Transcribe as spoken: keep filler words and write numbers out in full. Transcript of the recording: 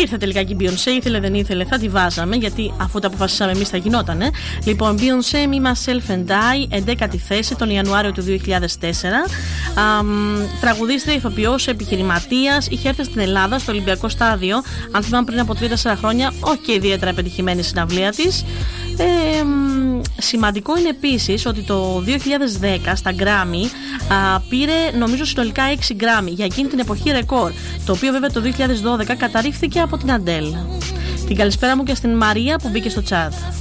Ήρθε τελικά και η Beyoncé, ήθελε δεν ήθελε, θα τη βάζαμε, γιατί αφού τα αποφασίσαμε εμείς θα γινότανε. Λοιπόν, Beyoncé, Me, Myself and I, εντέκατη θέση τον Ιανουάριο του δύο χιλιάδες τέσσερα. Α, τραγουδίστρια, ηθοποιός, επιχειρηματίας, είχε έρθει στην Ελλάδα στο Ολυμπιακό Στάδιο, αν θυμάμαι πριν από τρία τέσσερα χρόνια, όχι και ιδιαίτερα επιτυχημένη συναυλία της. Ε, σημαντικό είναι επίσης ότι το δύο χιλιάδες δέκα στα Grammy α, πήρε νομίζω συνολικά έξι Grammy, για εκείνη την εποχή ρεκόρ, το οποίο βέβαια το δύο χιλιάδες δώδεκα καταρρίφθηκε από την Adele. Την καλησπέρα μου και στην Μαρία που μπήκε στο chat.